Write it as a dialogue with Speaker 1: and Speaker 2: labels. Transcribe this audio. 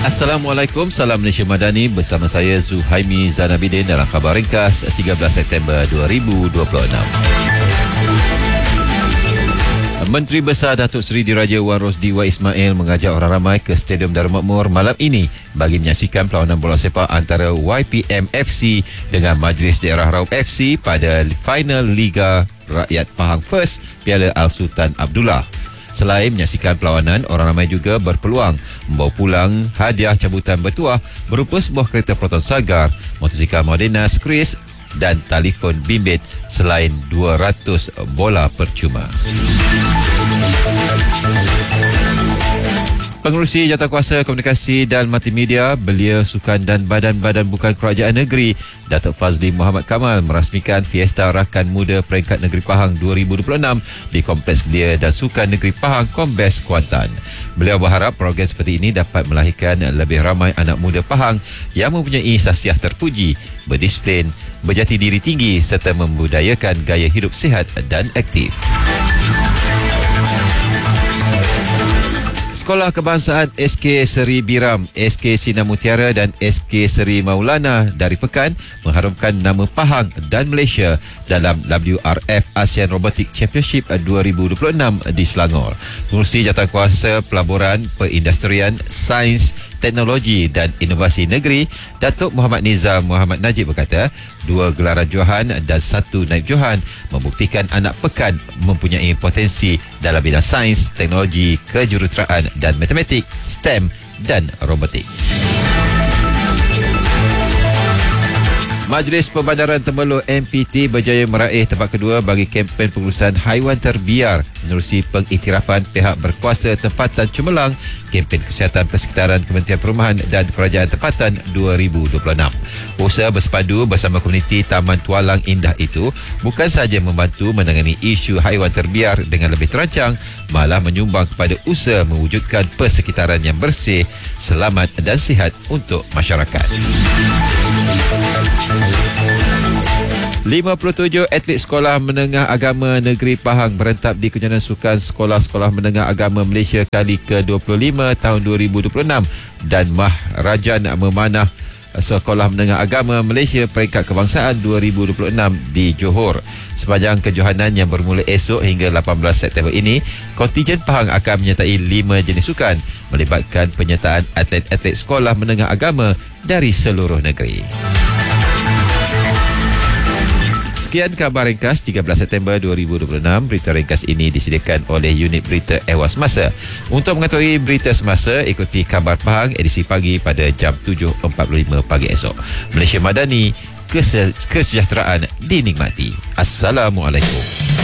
Speaker 1: Assalamualaikum, salam Malaysia Madani, bersama saya Zuhaimi Zanabidin dalam khabar ringkas 13 September 2026. Menteri Besar Datuk Seri Diraja Wan Rosdi Wan Ismail mengajak orang ramai ke Stadium Darul Makmur malam ini bagi menyaksikan perlawanan bola sepak antara YPM FC dengan Majlis Daerah Raub FC pada final Liga Rakyat Pahang First Piala Al-Sultan Abdullah. Selain menyaksikan perlawanan, orang ramai juga berpeluang membawa pulang hadiah cabutan bertuah berupa sebuah kereta Proton Sagar, motosikal Modena Chris dan telefon bimbit selain 200 bola percuma. Pengerusi Jawatankuasa Komunikasi dan Multimedia, Belia Sukan dan Badan-Badan Bukan Kerajaan Negeri, Datuk Fazli Muhammad Kamal merasmikan Fiesta Rakan Muda Peringkat Negeri Pahang 2026 di Kompleks Belia dan Sukan Negeri Pahang, Kombes Kuantan. Beliau berharap program seperti ini dapat melahirkan lebih ramai anak muda Pahang yang mempunyai sasiah terpuji, berdisiplin, berjati diri tinggi serta membudayakan gaya hidup sihat dan aktif. Sekolah Kebangsaan SK Seri Biram, SK Sinar Mutiara dan SK Seri Maulana dari Pekan mengharumkan nama Pahang dan Malaysia dalam WRF ASEAN Robotic Championship 2026 di Selangor. Pengerusi Jawatankuasa Pelaburan, Perindustrian, Sains, Teknologi dan Inovasi Negeri, Datuk Muhammad Nizam Muhammad Najib berkata, 2 gelaran Johan dan 1 naib Johan membuktikan anak Pekan mempunyai potensi dalam bidang sains, teknologi, kejuruteraan dan matematik, STEM dan robotik. Majlis Perbandaran Temerloh MPT berjaya meraih tempat kedua bagi kempen pengurusan haiwan terbiar menerusi pengiktirafan pihak berkuasa tempatan Cemerlang, kempen kesihatan persekitaran Kementerian Perumahan dan Kerajaan Tempatan 2026. Usaha bersepadu bersama komuniti Taman Tualang Indah itu bukan sahaja membantu menangani isu haiwan terbiar dengan lebih terancang, malah menyumbang kepada usaha mewujudkan persekitaran yang bersih, selamat dan sihat untuk masyarakat. 57 atlet Sekolah Menengah Agama Negeri Pahang berentap di Kejohanan Sukan Sekolah-Sekolah Menengah Agama Malaysia kali ke-25 tahun 2026 dan Maharajan Memanah Sekolah Menengah Agama Malaysia Peringkat Kebangsaan 2026 di Johor. Sepanjang kejohanan yang bermula esok hingga 18 September ini, kontingen Pahang akan menyertai 5 jenis sukan melibatkan penyertaan atlet-atlet sekolah menengah agama dari seluruh negeri. Sekian khabar ringkas 13 September 2026. Berita ringkas ini disediakan oleh unit berita Ewas Masa. Untuk mengetahui berita semasa, ikuti Khabar Pahang edisi pagi pada jam 7.45 pagi esok. Malaysia Madani, kesejahteraan dinikmati. Assalamualaikum.